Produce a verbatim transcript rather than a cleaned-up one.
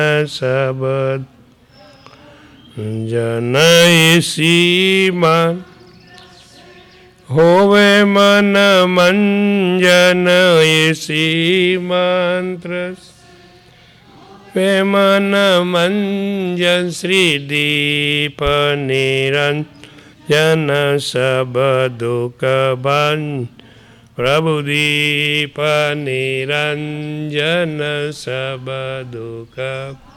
શબદ જનઈસીમાં હોવે મન મંજન એસી મંત્ર વે મન મંજન શ્રી દીપ નિરંજન સબદુક બંધ પ્રભુ દીપ નિરંજન સબદુક